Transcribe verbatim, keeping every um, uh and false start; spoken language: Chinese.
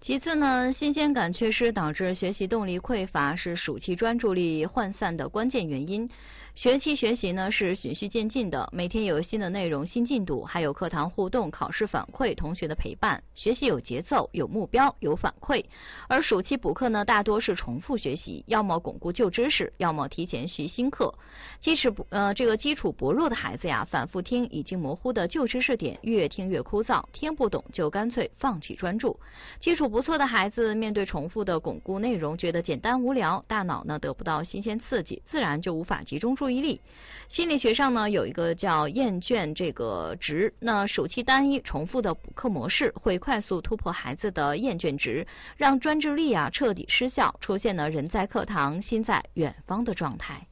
其次呢，新鲜感缺失导致学习动力匮乏，是暑期专注力涣散的关键原因。学期学习呢是循序渐进的，每天有新的内容、新进度，还有课堂互动、考试反馈、同学的陪伴，学习有节奏、有目标、有反馈。而暑期补课呢，大多是重复学习，要么巩固旧知识，要么提前学新课。基础呃这个基础薄弱的孩子呀，反复听已经模糊的旧知识点，越听越枯燥，听不懂就干脆放弃专注。基础不错的孩子面对重复的巩固内容，觉得简单无聊，大脑呢得不到新鲜刺激，自然就无法集中注意力。心理学上呢有一个叫厌倦这个值，那暑期单一重复的补课模式会快速突破孩子的厌倦值，让专注力啊彻底失效，出现了人在课堂心在远方的状态。